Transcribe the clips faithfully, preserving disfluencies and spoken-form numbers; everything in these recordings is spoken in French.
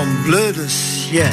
bleu de ciel.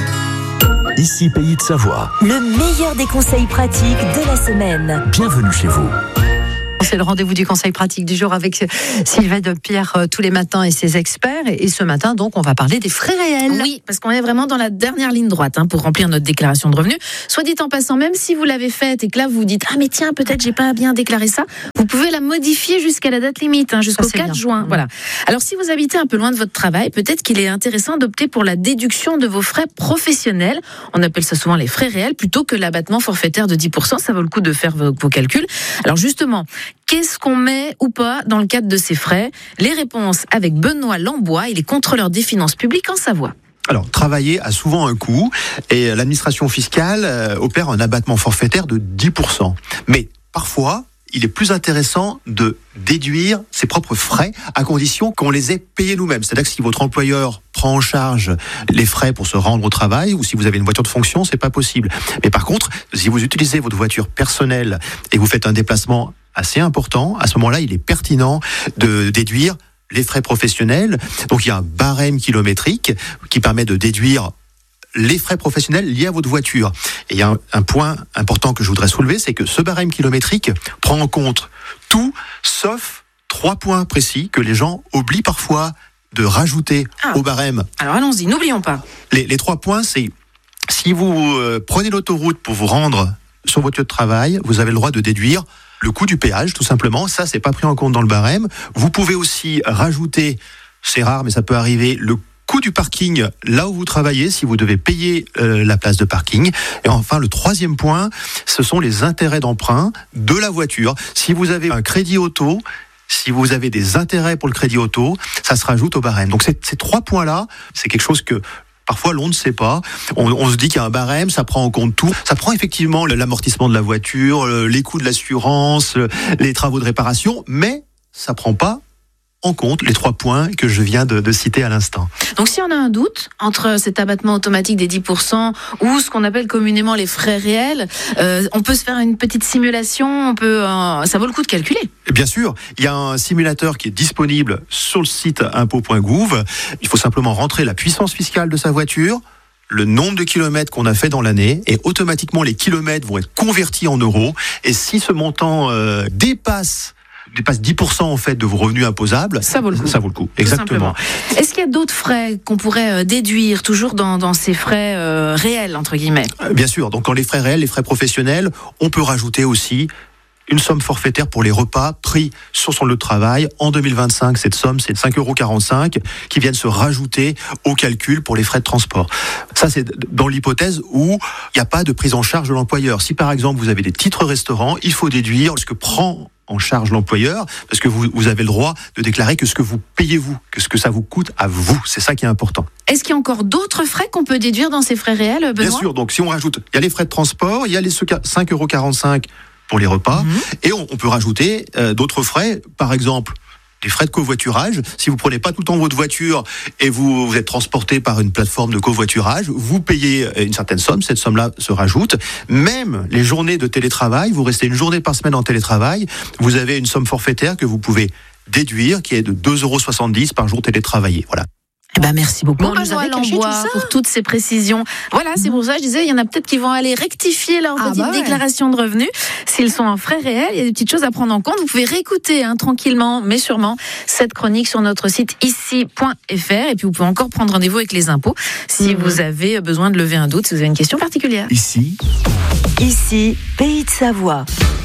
Ici Pays de Savoie. Le meilleur des conseils pratiques de la semaine. Bienvenue chez vous. C'est le rendez-vous du conseil pratique du jour avec Sylvain de Pierre euh, tous les matins et ses experts. Et, et ce matin, donc, on va parler des frais réels. Oui, parce qu'on est vraiment dans la dernière ligne droite hein, pour remplir notre déclaration de revenus. Soit dit en passant, même si vous l'avez faite et que là vous vous dites ah mais tiens peut-être j'ai pas bien déclaré ça, vous pouvez la modifier jusqu'à la date limite, hein, jusqu'au ça, quatre bien. juin. Mmh. Voilà. Alors si vous habitez un peu loin de votre travail, peut-être qu'il est intéressant d'opter pour la déduction de vos frais professionnels. On appelle ça souvent les frais réels plutôt que l'abattement forfaitaire de dix pour cent. Ça vaut le coup de faire vos, vos calculs. Alors justement, qu'est-ce qu'on met ou pas dans le cadre de ces frais? Les réponses avec Benoît Lambois, il est contrôleur des finances publiques en Savoie. Alors, travailler a souvent un coût et l'administration fiscale euh, opère un abattement forfaitaire de dix pour cent. Mais parfois, il est plus intéressant de déduire ses propres frais à condition qu'on les ait payés nous-mêmes. C'est-à-dire que si votre employeur prend en charge les frais pour se rendre au travail ou si vous avez une voiture de fonction, c'est pas possible. Mais par contre, si vous utilisez votre voiture personnelle et vous faites un déplacement assez important, à ce moment-là, il est pertinent de déduire les frais professionnels. Donc il y a un barème kilométrique qui permet de déduire les frais professionnels liés à votre voiture. Et il y a un, un point important que je voudrais soulever, c'est que ce barème kilométrique prend en compte tout, sauf trois points précis que les gens oublient parfois de rajouter ah. au barème. Alors allons-y, n'oublions pas. Les, les trois points, c'est si vous euh, prenez l'autoroute pour vous rendre sur votre lieu de travail, vous avez le droit de déduire le coût du péage, tout simplement. Ça, c'est pas pris en compte dans le barème. Vous pouvez aussi rajouter, c'est rare, mais ça peut arriver, le coût du parking là où vous travaillez, si vous devez payer euh, la place de parking. Et enfin, le troisième point, ce sont les intérêts d'emprunt de la voiture. Si vous avez un crédit auto, si vous avez des intérêts pour le crédit auto, ça se rajoute au barème. Donc, ces, ces trois points-là, c'est quelque chose que parfois, l'on ne sait pas. On, on se dit qu'il y a un barème, ça prend en compte tout. Ça prend effectivement l'amortissement de la voiture, les coûts de l'assurance, les travaux de réparation, mais ça prend pas en compte les trois points que je viens de, de citer à l'instant. Donc si on a un doute entre cet abattement automatique des dix pour cent ou ce qu'on appelle communément les frais réels, euh, on peut se faire une petite simulation, on peut, euh, ça vaut le coup de calculer. Bien sûr, il y a un simulateur qui est disponible sur le site impôt point gouv. Il faut simplement rentrer la puissance fiscale de sa voiture, le nombre de kilomètres qu'on a fait dans l'année, et automatiquement les kilomètres vont être convertis en euros. Et si ce montant euh, dépasse dépasse dix pour cent en fait de vos revenus imposables, ça vaut le coup. Ça vaut le coup, exactement. Est-ce qu'il y a d'autres frais qu'on pourrait déduire toujours dans, dans ces frais euh, réels entre guillemets? Bien sûr. Donc dans les frais réels, les frais professionnels, on peut rajouter aussi une somme forfaitaire pour les repas pris sur son lieu de travail. En deux mille vingt-cinq, cette somme, c'est cinq euros quarante-cinq qui viennent se rajouter au calcul pour les frais de transport. Ça, c'est dans l'hypothèse où il n'y a pas de prise en charge de l'employeur. Si par exemple, vous avez des titres restaurants, il faut déduire ce que prend en charge l'employeur, parce que vous, vous avez le droit de déclarer que ce que vous payez vous, que ce que ça vous coûte à vous. C'est ça qui est important. Est-ce qu'il y a encore d'autres frais qu'on peut déduire dans ces frais réels, Benoît? Bien sûr, donc si on rajoute, il y a les frais de transport, il y a les cinq euros quarante-cinq pour les repas, mmh. et on, on peut rajouter euh, d'autres frais, par exemple les frais de covoiturage. Si vous prenez pas tout le temps votre voiture et vous, vous êtes transporté par une plateforme de covoiturage, vous payez une certaine somme, cette somme-là se rajoute. Même les journées de télétravail, vous restez une journée par semaine en télétravail, vous avez une somme forfaitaire que vous pouvez déduire, qui est de deux euros soixante-dix par jour télétravaillé. Voilà. Eh ben merci beaucoup, bon, Benoît Lambois, pour toutes ces précisions. Voilà, c'est pour ça que je disais, il y en a peut-être qui vont aller rectifier leur ah petite bah ouais. déclaration de revenus. S'ils sont en frais réels, il y a des petites choses à prendre en compte. Vous pouvez réécouter hein, tranquillement, mais sûrement, cette chronique sur notre site ici point f r. Et puis vous pouvez encore prendre rendez-vous avec les impôts si mmh. vous avez besoin de lever un doute, si vous avez une question particulière. Ici, ici, Pays de Savoie.